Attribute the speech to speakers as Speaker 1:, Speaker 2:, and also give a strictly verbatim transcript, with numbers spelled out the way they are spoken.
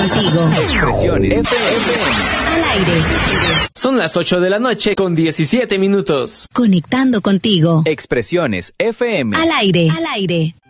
Speaker 1: contigo.
Speaker 2: Expresiones F M.
Speaker 1: Al aire.
Speaker 3: Son las ocho de la noche con diecisiete minutos.
Speaker 1: Conectando contigo.
Speaker 2: Expresiones F M.
Speaker 1: Al aire. Al aire.